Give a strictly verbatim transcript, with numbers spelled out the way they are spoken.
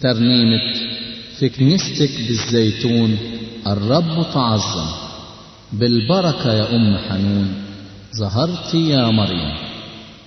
ترنيمة في كنيستك بالزيتون الرب تعظم. بالبركة يا أم حنون ظهرت يا مريم.